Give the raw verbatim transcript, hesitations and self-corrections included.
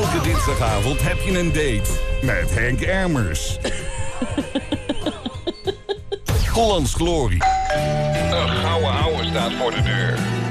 Elke dinsdagavond heb je een date met Henk Ermers. Hollands Glorie. Een gouden ouwe staat voor de deur.